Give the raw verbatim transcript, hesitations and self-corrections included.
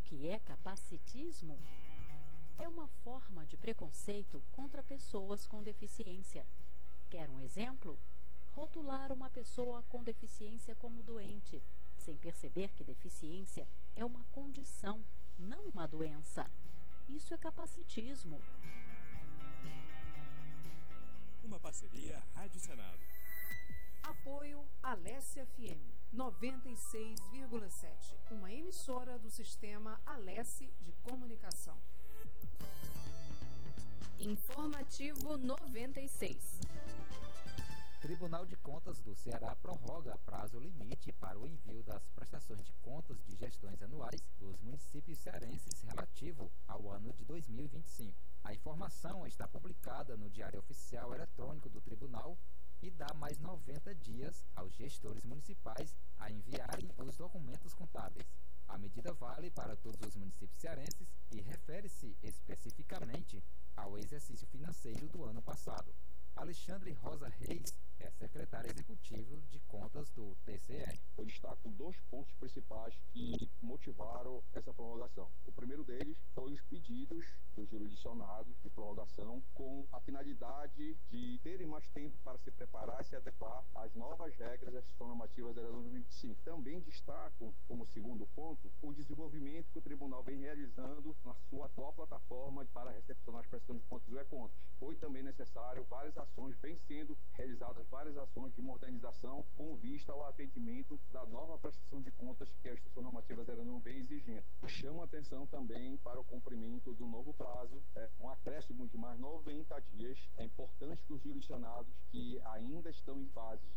que é capacitismo? É uma forma de preconceito contra pessoas com deficiência. Quer um exemplo? Rotular uma pessoa com deficiência como doente, sem perceber que deficiência é uma condição, não uma doença. Isso é capacitismo. Uma parceria Rádio Senado. Apoio Alesse F M noventa e seis vírgula sete, uma emissora do sistema Alesse de Comunicação. Informativo noventa e seis. Tribunal de Contas do Ceará prorroga prazo limite para o envio das prestações de contas de gestões anuais dos municípios cearenses relativo ao ano de dois mil e vinte e cinco. A informação está publicada no Diário Oficial Eletrônico do Tribunal e dá mais noventa dias aos gestores municipais a enviarem os documentos contábeis. A medida vale para todos os municípios cearenses e refere-se especificamente ao exercício financeiro do ano passado. Alexandre Rosa Reis é secretário executivo de contas do T C E. Eu destaco dois pontos principais que motivaram essa prorrogação. O primeiro deles foi os pedidos dos jurisdicionados de prorrogação com a finalidade de terem mais tempo para se preparar e se adequar às novas regras das normativas da dois mil e vinte e cinco. Também destaco, como segundo ponto, o desenvolvimento que o tribunal vem realizando na sua atual plataforma para recepcionar as prestações de contas do E-Contas. Foi também necessário várias ações, vem sendo realizadas várias ações de modernização com vista ao atendimento da nova prestação de contas que a Instituição Normativa zero um vem exigindo. Chama atenção também para o cumprimento do novo prazo, é, um acréscimo de mais noventa dias. É importante que os jurisdicionados que ainda estão em fase